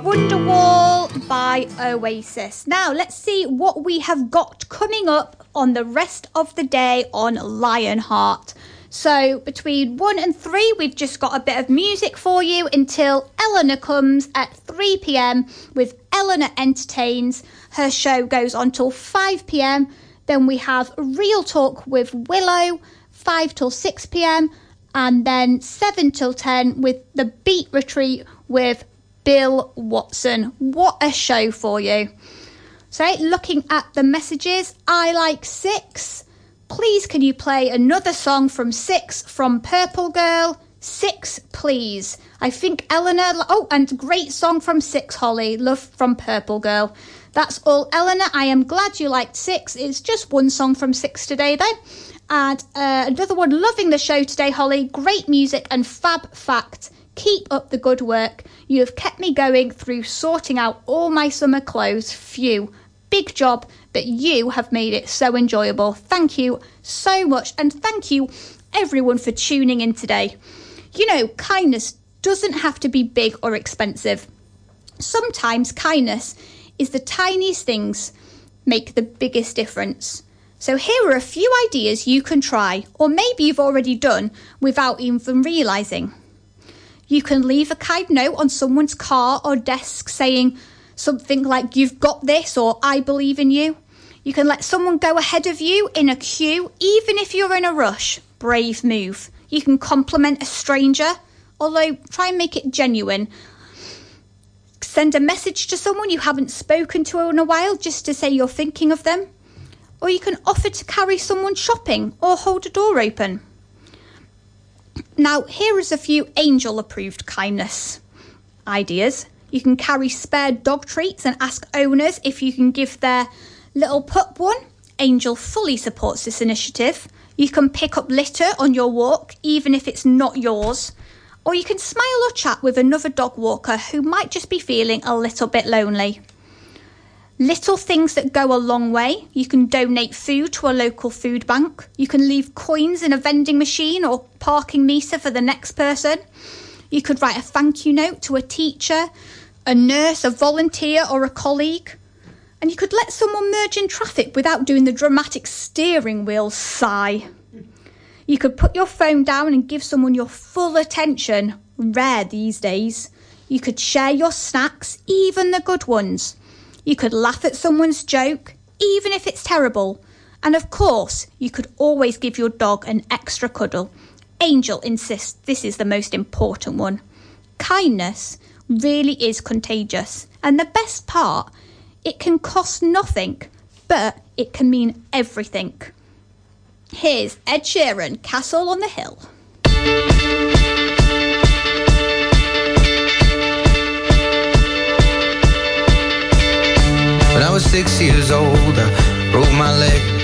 Wonderwall by Oasis. Now, let's see what we have got coming up on the rest of the day on Lionheart. So, between 1 and 3, we've just got a bit of music for you until Eleanor comes at 3 p.m. with Eleanor Entertains. Her show goes on till 5 p.m. Then we have Real Talk with Willow, 5 till 6 p.m. And then 7 till 10 with The Beat Retreat with Bill Watson. What a show for you. So, looking at the messages, I like 6. Please can you play another song from 6 from Purple Girl? 6, please. I think Eleanor... Oh, and great song from 6, Holly. Love from Purple Girl. That's all, Eleanor. I am glad you liked 6. It's just one song from 6 today, though. And another one, loving the show today, Holly. Great music and fab fact. Keep up the good work. You have kept me going through sorting out all my summer clothes. Phew. Big job, but you have made it so enjoyable. Thank you so much, and thank you everyone for tuning in today. You know, kindness doesn't have to be big or expensive. Sometimes kindness is the tiniest things make the biggest difference. So here are a few ideas you can try, or maybe you've already done without even realising. You can leave a kind note on someone's car or desk saying something like, "You've got this," or "I believe in you." You can let someone go ahead of you in a queue, even if you're in a rush. Brave move. You can compliment a stranger, although try and make it genuine. Send a message to someone you haven't spoken to in a while just to say you're thinking of them. Or you can offer to carry someone shopping or hold a door open. Now, here is a few angel-approved kindness ideas. You can carry spare dog treats and ask owners if you can give their little pup one. Angel fully supports this initiative. You can pick up litter on your walk, even if it's not yours. Or you can smile or chat with another dog walker who might just be feeling a little bit lonely. Little things that go a long way. You can donate food to a local food bank. You can leave coins in a vending machine or parking meter for the next person. You could write a thank you note to a teacher, a nurse, a volunteer or a colleague. And you could let someone merge in traffic without doing the dramatic steering wheel sigh. You could put your phone down and give someone your full attention, rare these days. You could share your snacks, even the good ones. You could laugh at someone's joke, even if it's terrible. And of course, you could always give your dog an extra cuddle. Angel insists this is the most important one. Kindness really is contagious. And the best part, it can cost nothing, but it can mean everything. Here's Ed Sheeran, Castle on the Hill. When I was 6 years old, I broke my leg.